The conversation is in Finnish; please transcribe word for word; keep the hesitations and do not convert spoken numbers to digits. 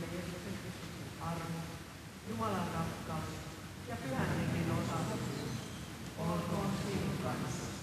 ja Jeesuksen Kristuksen armo, Jumalan rakkaus ja Pyhän Hengen osallisuus olkoon sinun kanssa.